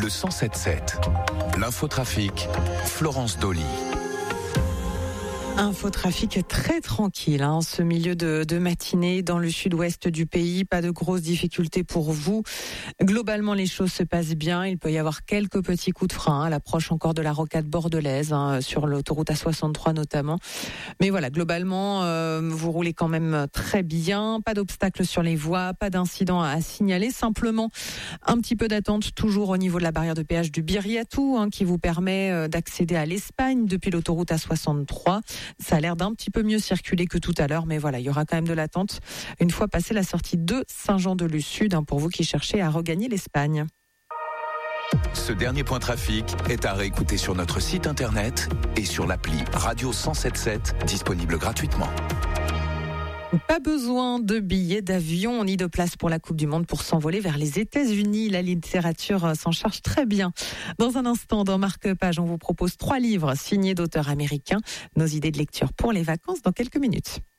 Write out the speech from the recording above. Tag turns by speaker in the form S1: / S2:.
S1: le 107.7. L'infotrafic, Florence Dolly.
S2: Infotrafic très tranquille, ce milieu de matinée dans le sud-ouest du pays. Pas de grosses difficultés pour vous. Globalement, les choses se passent bien. Il peut y avoir quelques petits coups de frein à l'approche encore de la rocade bordelaise, sur l'autoroute A63 notamment. Mais voilà, globalement, vous roulez quand même très bien. Pas d'obstacles sur les voies, pas d'incidents à signaler. Simplement, un petit peu d'attente toujours au niveau de la barrière de péage du Birriatou, qui vous permet d'accéder à l'Espagne depuis l'autoroute A63. Ça a l'air d'un petit peu mieux circuler que tout à l'heure, mais voilà, il y aura quand même de l'attente une fois passé la sortie de Saint-Jean-de-Luz-Sud, pour vous qui cherchez à regagner l'Espagne.
S1: Ce dernier point trafic est à réécouter sur notre site internet et sur l'appli Radio 107.7, disponible gratuitement.
S2: Pas besoin de billets d'avion ni de place pour la Coupe du Monde pour s'envoler vers les États-Unis. La littérature s'en charge très bien. Dans un instant, dans Marque-Page, on vous propose 3 livres signés d'auteurs américains. Nos idées de lecture pour les vacances dans quelques minutes.